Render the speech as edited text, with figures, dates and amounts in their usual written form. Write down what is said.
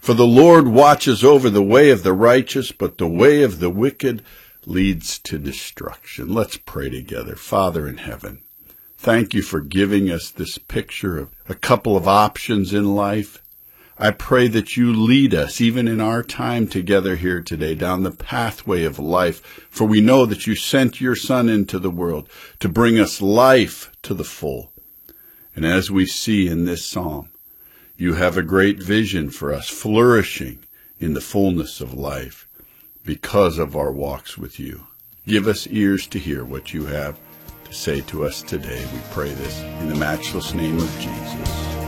For the Lord watches over the way of the righteous, but the way of the wicked leads to destruction. Let's pray together. Father in heaven, thank you for giving us this picture of a couple of options in life. I pray that you lead us, even in our time together here today, down the pathway of life, for we know that you sent your Son into the world to bring us life to the full. And as we see in this psalm, you have a great vision for us, flourishing in the fullness of life because of our walks with you. Give us ears to hear what you have to say to us today. We pray this in the matchless name of Jesus.